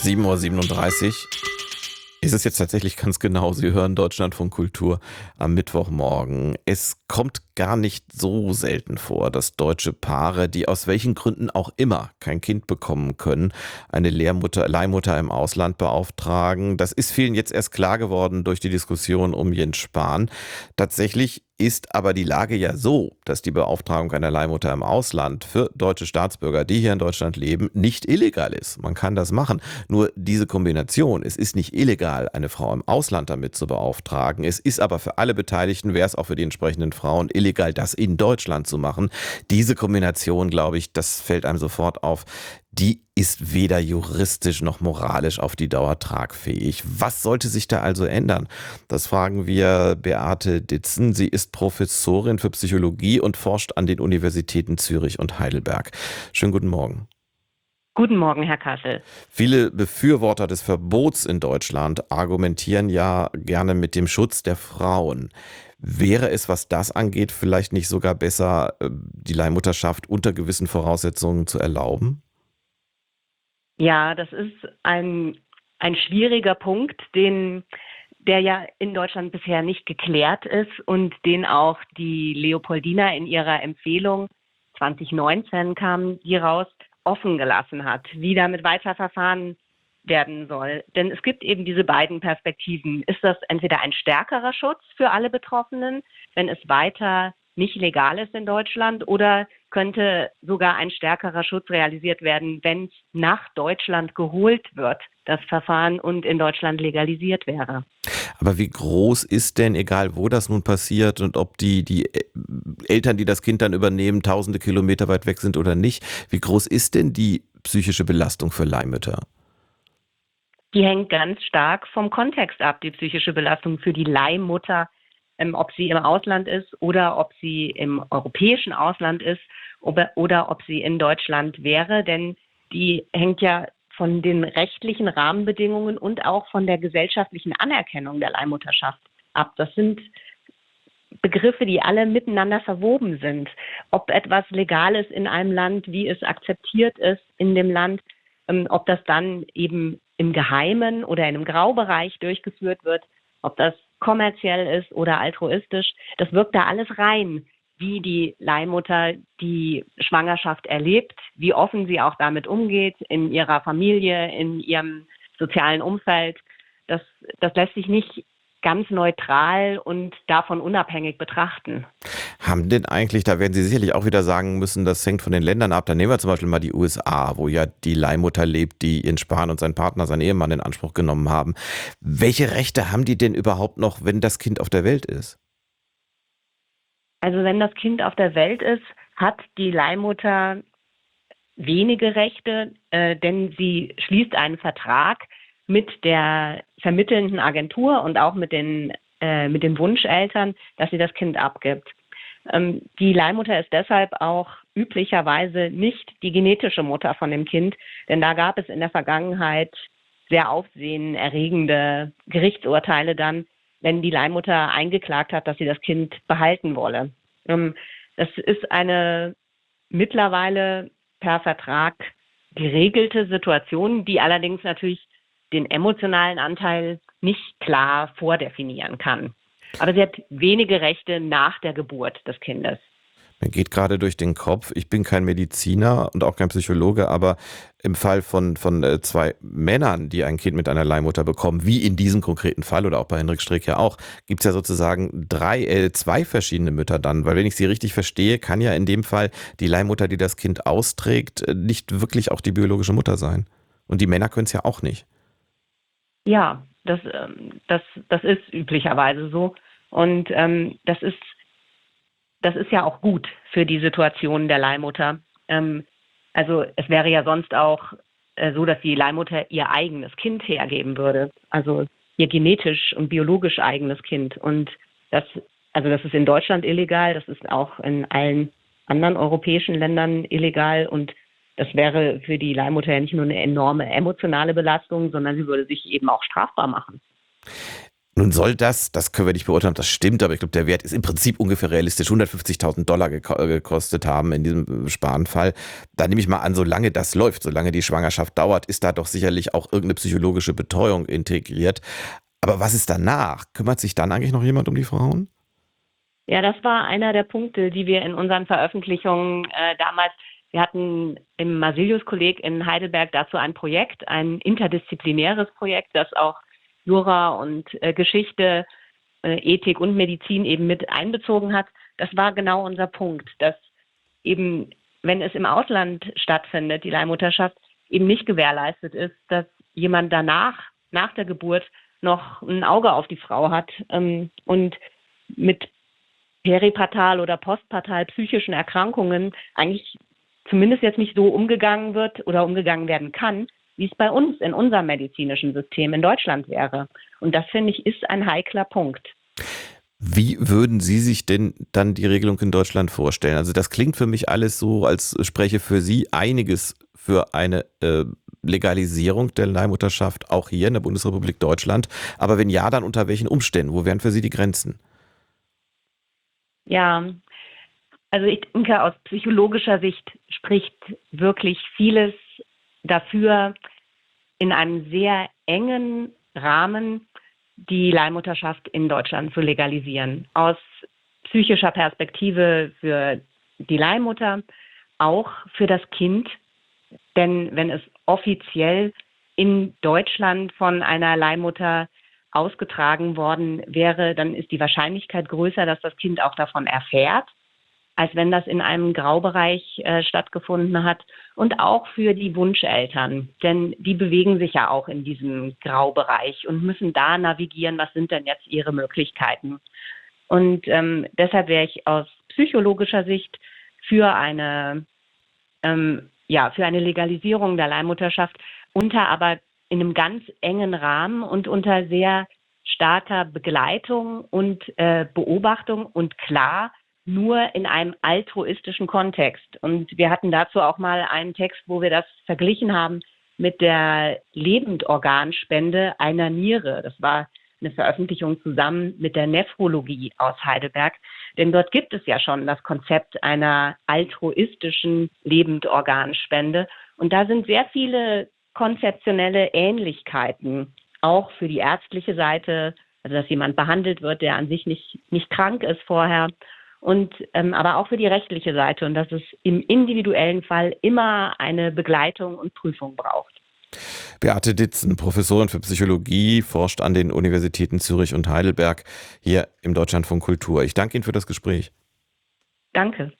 7:37 Uhr. Ist es jetzt tatsächlich ganz genau. Sie hören Deutschlandfunk Kultur am Mittwochmorgen. Es kommt gar nicht so selten vor, dass deutsche Paare, die aus welchen Gründen auch immer kein Kind bekommen können, eine Leihmutter im Ausland beauftragen. Das ist vielen jetzt erst klar geworden durch die Diskussion um Jens Spahn. Tatsächlich ist aber die Lage ja so, dass die Beauftragung einer Leihmutter im Ausland für deutsche Staatsbürger, die hier in Deutschland leben, nicht illegal ist. Man kann das machen. Nur diese Kombination, es ist nicht illegal, eine Frau im Ausland damit zu beauftragen. Es ist aber für alle Beteiligten, wäre es auch für die entsprechenden Frauen illegal, das in Deutschland zu machen. Diese Kombination, glaube ich, das fällt einem sofort auf, die ist weder juristisch noch moralisch auf die Dauer tragfähig. Was sollte sich da also ändern? Das fragen wir Beate Ditzen. Sie ist Professorin für Psychologie und forscht an den Universitäten Zürich und Heidelberg. Schönen guten Morgen. Guten Morgen, Herr Kassel. Viele Befürworter des Verbots in Deutschland argumentieren ja gerne mit dem Schutz der Frauen. Wäre es, was das angeht, vielleicht nicht sogar besser, die Leihmutterschaft unter gewissen Voraussetzungen zu erlauben? Ja, das ist ein schwieriger Punkt, der ja in Deutschland bisher nicht geklärt ist und den auch die Leopoldina in ihrer Empfehlung 2019 kam die raus, offen gelassen hat, wie damit weiterverfahren werden soll. Denn es gibt eben diese beiden Perspektiven. Ist das entweder ein stärkerer Schutz für alle Betroffenen, wenn es weiter nicht legal ist in Deutschland, oder könnte sogar ein stärkerer Schutz realisiert werden, wenn es nach Deutschland geholt wird, das Verfahren, und in Deutschland legalisiert wäre? Aber wie groß ist denn, egal wo das nun passiert und ob die Eltern, die das Kind dann übernehmen, tausende Kilometer weit weg sind oder nicht, wie groß ist denn die psychische Belastung für Leihmütter? Die hängt ganz stark vom Kontext ab, die psychische Belastung für die Leihmutter, ob sie im Ausland ist oder ob sie im europäischen Ausland ist oder ob sie in Deutschland wäre. Denn die hängt ja von den rechtlichen Rahmenbedingungen und auch von der gesellschaftlichen Anerkennung der Leihmutterschaft ab. Das sind Begriffe, die alle miteinander verwoben sind. Ob etwas legal ist in einem Land, wie es akzeptiert ist in dem Land, ob das dann eben im Geheimen oder in einem Graubereich durchgeführt wird, ob das kommerziell ist oder altruistisch, das wirkt da alles rein, wie die Leihmutter die Schwangerschaft erlebt, wie offen sie auch damit umgeht in ihrer Familie, in ihrem sozialen Umfeld. Das lässt sich nicht ganz neutral und davon unabhängig betrachten. Haben denn eigentlich, da werden Sie sicherlich auch wieder sagen müssen, das hängt von den Ländern ab. Dann nehmen wir zum Beispiel mal die USA, wo ja die Leihmutter lebt, die Jens Spahn und sein Partner, sein Ehemann, in Anspruch genommen haben. Welche Rechte haben die denn überhaupt noch, wenn das Kind auf der Welt ist? Also wenn das Kind auf der Welt ist, hat die Leihmutter wenige Rechte, denn sie schließt einen Vertrag mit der vermittelnden Agentur und auch mit den Wunscheltern, dass sie das Kind abgibt. Die Leihmutter ist deshalb auch üblicherweise nicht die genetische Mutter von dem Kind, denn da gab es in der Vergangenheit sehr aufsehenerregende Gerichtsurteile dann, wenn die Leihmutter eingeklagt hat, dass sie das Kind behalten wolle. Das ist eine mittlerweile per Vertrag geregelte Situation, die allerdings natürlich den emotionalen Anteil nicht klar vordefinieren kann. Aber sie hat wenige Rechte nach der Geburt des Kindes. Mir geht gerade durch den Kopf, ich bin kein Mediziner und auch kein Psychologe, aber im Fall von zwei Männern, die ein Kind mit einer Leihmutter bekommen, wie in diesem konkreten Fall oder auch bei Henrik Streeck ja auch, gibt es ja sozusagen zwei verschiedene Mütter dann. Weil wenn ich Sie richtig verstehe, kann ja in dem Fall die Leihmutter, die das Kind austrägt, nicht wirklich auch die biologische Mutter sein. Und die Männer können es ja auch nicht. Ja, das ist üblicherweise so. Und das ist ja auch gut für die Situation der Leihmutter. Also es wäre ja sonst auch so, dass die Leihmutter ihr eigenes Kind hergeben würde. Also ihr genetisch und biologisch eigenes Kind. Und das ist in Deutschland illegal, das ist auch in allen anderen europäischen Ländern illegal. Und das wäre für die Leihmutter ja nicht nur eine enorme emotionale Belastung, sondern sie würde sich eben auch strafbar machen. Nun soll das können wir nicht beurteilen, ob das stimmt, aber ich glaube, der Wert ist im Prinzip ungefähr realistisch, 150.000 $ gekostet haben in diesem Spanfall. Da nehme ich mal an, solange das läuft, solange die Schwangerschaft dauert, ist da doch sicherlich auch irgendeine psychologische Betreuung integriert. Aber was ist danach? Kümmert sich dann eigentlich noch jemand um die Frauen? Ja, das war einer der Punkte, die wir in unseren Veröffentlichungen damals, wir hatten im Masilius-Kolleg in Heidelberg dazu ein Projekt, ein interdisziplinäres Projekt, das auch Jura und Geschichte, Ethik und Medizin eben mit einbezogen hat. Das war genau unser Punkt, dass eben, wenn es im Ausland stattfindet, die Leihmutterschaft, eben nicht gewährleistet ist, dass jemand danach, nach der Geburt, noch ein Auge auf die Frau hat und mit peripartal oder postpartal psychischen Erkrankungen eigentlich zumindest jetzt nicht so umgegangen wird oder umgegangen werden kann, wie es bei uns in unserem medizinischen System in Deutschland wäre. Und das, finde ich, ist ein heikler Punkt. Wie würden Sie sich denn dann die Regelung in Deutschland vorstellen? Also das klingt für mich alles so, als spreche für Sie einiges für eine Legalisierung der Leihmutterschaft auch hier in der Bundesrepublik Deutschland. Aber wenn ja, dann unter welchen Umständen? Wo wären für Sie die Grenzen? Ja, also ich denke, aus psychologischer Sicht spricht wirklich vieles dafür, in einem sehr engen Rahmen die Leihmutterschaft in Deutschland zu legalisieren. Aus psychischer Perspektive für die Leihmutter, auch für das Kind. Denn wenn es offiziell in Deutschland von einer Leihmutter ausgetragen worden wäre, dann ist die Wahrscheinlichkeit größer, dass das Kind auch davon erfährt, als wenn das in einem Graubereich stattgefunden hat. Und auch für die Wunscheltern, denn die bewegen sich ja auch in diesem Graubereich und müssen da navigieren, was sind denn jetzt ihre Möglichkeiten. Und deshalb wäre ich aus psychologischer Sicht für eine für eine Legalisierung der Leihmutterschaft aber in einem ganz engen Rahmen und unter sehr starker Begleitung und Beobachtung und klar nur in einem altruistischen Kontext. Und wir hatten dazu auch mal einen Text, wo wir das verglichen haben mit der Lebendorganspende einer Niere. Das war eine Veröffentlichung zusammen mit der Nephrologie aus Heidelberg. Denn dort gibt es ja schon das Konzept einer altruistischen Lebendorganspende. Und da sind sehr viele konzeptionelle Ähnlichkeiten, auch für die ärztliche Seite, also dass jemand behandelt wird, der an sich nicht krank ist vorher. Und aber auch für die rechtliche Seite und dass es im individuellen Fall immer eine Begleitung und Prüfung braucht. Beate Ditzen, Professorin für Psychologie, forscht an den Universitäten Zürich und Heidelberg hier im Deutschlandfunk Kultur. Ich danke Ihnen für das Gespräch. Danke.